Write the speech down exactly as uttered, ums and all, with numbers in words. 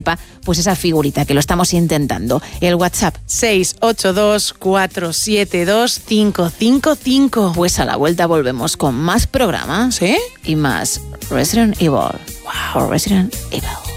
pues esa figurita, que lo estamos intentando. El WhatsApp seis ocho dos, cuatro siete dos, cinco cinco cinco. Pues a la vuelta volvemos con más programas. ¿Sí? Y más Resident Evil. Wow, Resident Evil.